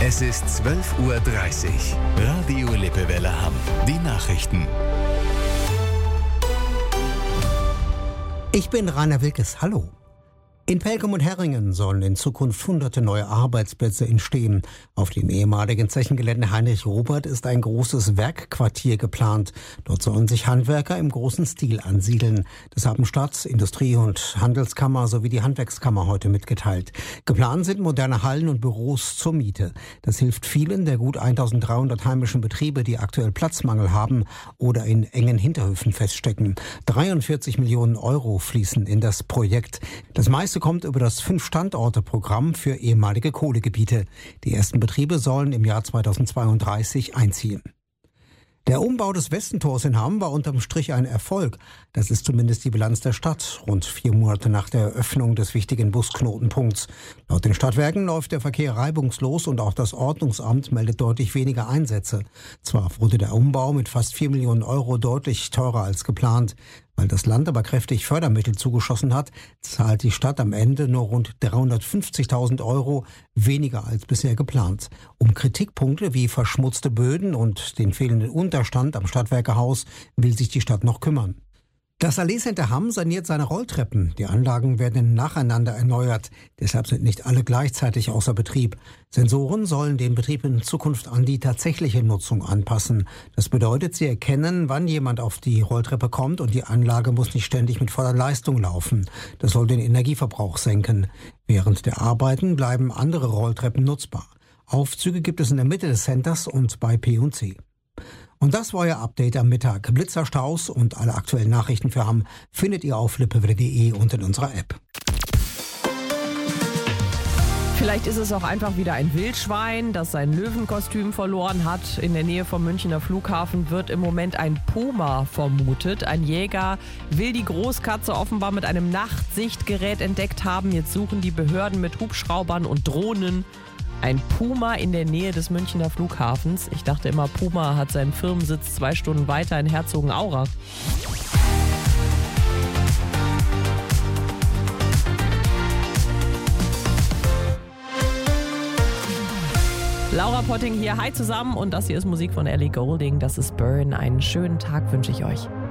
Es ist 12:30 Uhr. Radio Lippewelle Hamm. Die Nachrichten. Ich bin Rainer Wilkes. Hallo. In Pelgum und Herringen sollen in Zukunft hunderte neue Arbeitsplätze entstehen. Auf dem ehemaligen Zechengelände Heinrich Robert ist ein großes Werkquartier geplant. Dort sollen sich Handwerker im großen Stil ansiedeln. Das haben Stadt, Industrie- und Handelskammer sowie die Handwerkskammer heute mitgeteilt. Geplant sind moderne Hallen und Büros zur Miete. Das hilft vielen der gut 1300 heimischen Betriebe, die aktuell Platzmangel haben oder in engen Hinterhöfen feststecken. 43 Millionen Euro fließen in das Projekt. Das meiste kommt über das 5-Standorte-Programm für ehemalige Kohlegebiete. Die ersten Betriebe sollen im Jahr 2032 einziehen. Der Umbau des Westentors in Hamm war unterm Strich ein Erfolg. Das ist zumindest die Bilanz der Stadt, rund 4 Monate nach der Eröffnung des wichtigen Busknotenpunkts. Laut den Stadtwerken läuft der Verkehr reibungslos und auch das Ordnungsamt meldet deutlich weniger Einsätze. Zwar wurde der Umbau mit fast 4 Millionen Euro deutlich teurer als geplant. Weil das Land aber kräftig Fördermittel zugeschossen hat, zahlt die Stadt am Ende nur rund 350.000 Euro weniger als bisher geplant. Um Kritikpunkte wie verschmutzte Böden und den fehlenden Unterstand am Stadtwerkehaus will sich die Stadt noch kümmern. Das Allee Center Hamm saniert seine Rolltreppen. Die Anlagen werden nacheinander erneuert. Deshalb sind nicht alle gleichzeitig außer Betrieb. Sensoren sollen den Betrieb in Zukunft an die tatsächliche Nutzung anpassen. Das bedeutet, sie erkennen, wann jemand auf die Rolltreppe kommt und die Anlage muss nicht ständig mit voller Leistung laufen. Das soll den Energieverbrauch senken. Während der Arbeiten bleiben andere Rolltreppen nutzbar. Aufzüge gibt es in der Mitte des Centers und bei P&C. Und das war Ihr Update am Mittag. Blitzer, Staus und alle aktuellen Nachrichten für Hamm findet ihr auf lippewelle.de und in unserer App. Vielleicht ist es auch einfach wieder ein Wildschwein, das sein Löwenkostüm verloren hat. In der Nähe vom Münchner Flughafen wird im Moment ein Puma vermutet. Ein Jäger will die Großkatze offenbar mit einem Nachtsichtgerät entdeckt haben. Jetzt suchen die Behörden mit Hubschraubern und Drohnen ein Puma in der Nähe des Münchner Flughafens. Ich dachte immer, Puma hat seinen Firmensitz 2 Stunden weiter in Herzogenaurach. Laura Potting hier, hi zusammen und das hier ist Musik von Ellie Goulding, das ist Burn. Einen schönen Tag wünsche ich euch.